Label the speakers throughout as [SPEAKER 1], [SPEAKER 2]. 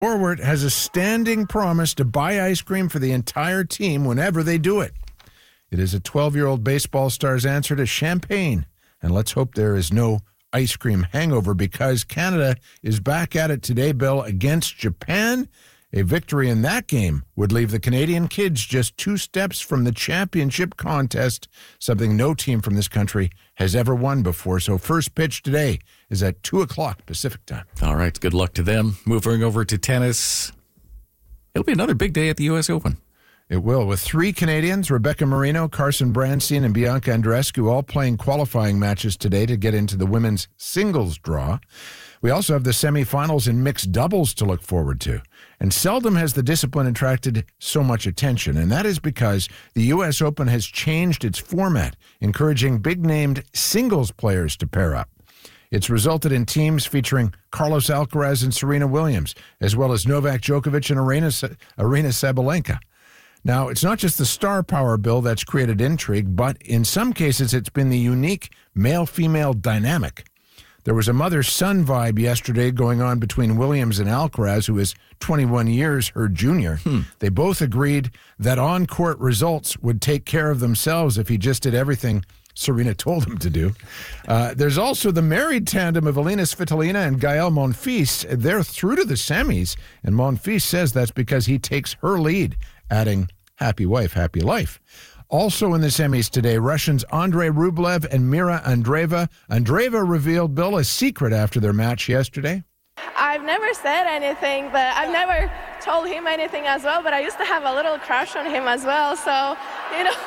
[SPEAKER 1] Forward has a standing promise to buy ice cream for the entire team whenever they do it. It is a 12-year-old baseball star's answer to champagne. And let's hope there is no ice cream hangover because Canada is back at it today, Bill, against Japan. A victory in that game would leave the Canadian kids just 2 steps from the championship contest, something no team from this country has ever won before. So first pitch today is at 2 o'clock Pacific time.
[SPEAKER 2] All right, good luck to them. Moving over to tennis. It'll be another big day at the U.S. Open.
[SPEAKER 1] It will, with 3 Canadians, Rebecca Marino, Carson Branstein, and Bianca Andreescu, all playing qualifying matches today to get into the women's singles draw. We also have the semifinals in mixed doubles to look forward to. And seldom has the discipline attracted so much attention, and that is because the U.S. Open has changed its format, encouraging big-named singles players to pair up. It's resulted in teams featuring Carlos Alcaraz and Serena Williams, as well as Novak Djokovic and Aryna Sabalenka. Now, it's not just the star power, Bill, that's created intrigue, but in some cases it's been the unique male-female dynamic. There was a mother-son vibe yesterday going on between Williams and Alcaraz, who is 21 years her junior. They both agreed that on-court results would take care of themselves if he just did everything Serena told him to do. There's also the married tandem of Alina Svitolina and Gael Monfils. They're through to the semis, and Monfils says that's because he takes her lead, adding, happy wife, happy life. Also in the semis today, Russians Andrei Rublev and Mira Andreeva. Andreeva revealed, Bill, a secret after their match yesterday.
[SPEAKER 3] I've never said anything, but I've never told him anything as well, but I used to have a little crush on him as well, so, you know.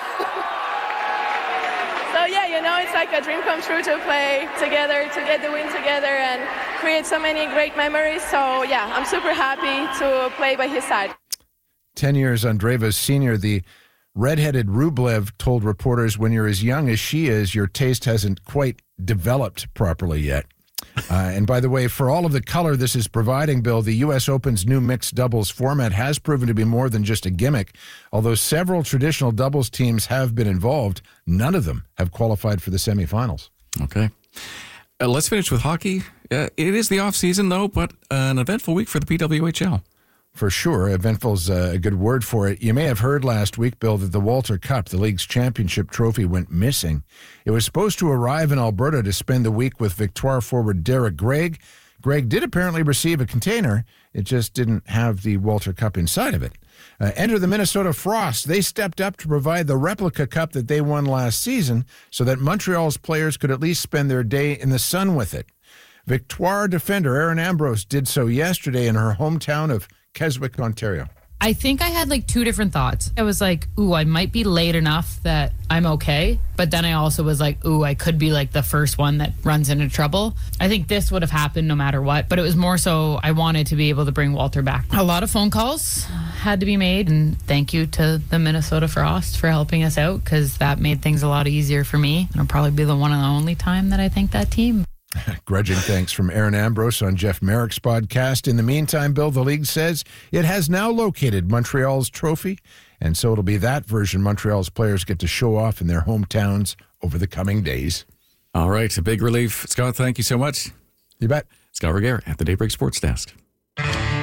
[SPEAKER 3] So, yeah, you know, it's like a dream come true to play together, to get the win together and create so many great memories. So, yeah, I'm super happy to play by his side.
[SPEAKER 1] 10 years Andreeva's senior, the redheaded Rublev told reporters, when you're as young as she is, your taste hasn't quite developed properly yet. And by the way, for all of the color this is providing, Bill, the U.S. Open's new mixed doubles format has proven to be more than just a gimmick. Although several traditional doubles teams have been involved, none of them have qualified for the semifinals.
[SPEAKER 2] Okay. Let's finish with hockey. It is the off-season, though, but an eventful week for the PWHL.
[SPEAKER 1] For sure. Eventful's a good word for it. You may have heard last week, Bill, that the Walter Cup, the league's championship trophy, went missing. It was supposed to arrive in Alberta to spend the week with Victoire forward Derek Gregg. Gregg did apparently receive a container. It just didn't have the Walter Cup inside of it. Enter the Minnesota Frost. They stepped up to provide the replica cup that they won last season so that Montreal's players could at least spend their day in the sun with it. Victoire defender Erin Ambrose did so yesterday in her hometown of Keswick, Ontario.
[SPEAKER 4] I think I had like 2 different thoughts. I was like, ooh, I might be late enough that I'm okay. But then I also was like, ooh, I could be like the first one that runs into trouble. I think this would have happened no matter what. But it was more so I wanted to be able to bring Walter back. A lot of phone calls had to be made. And thank you to the Minnesota Frost for helping us out because that made things a lot easier for me. It'll probably be the one and the only time that I thank that team.
[SPEAKER 1] Grudging thanks from Erin Ambrose on Jeff Merrick's podcast. In the meantime, Bill, the league says it has now located Montreal's trophy, and so it'll be that version Montreal's players get to show off in their hometowns over the coming days.
[SPEAKER 2] All right, a big relief. Scott, thank you so much.
[SPEAKER 1] You bet.
[SPEAKER 2] Scott Regehr at the Daybreak Sports Desk.